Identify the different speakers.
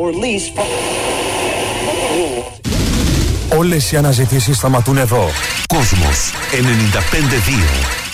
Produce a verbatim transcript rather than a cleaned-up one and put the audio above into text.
Speaker 1: Όλες οι αναζητήσεις σταματούν εδώ. Κόσμος ενενήντα πέντε δύο.